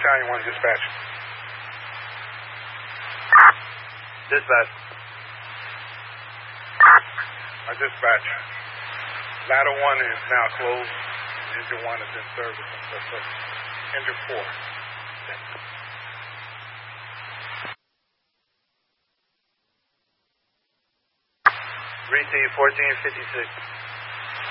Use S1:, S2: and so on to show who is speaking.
S1: Battalion 1 dispatch.
S2: Dispatch.
S1: Dispatch. Ladder 1 is now closed. Engine 1 is in service. Engine 4.
S2: 3T 1456.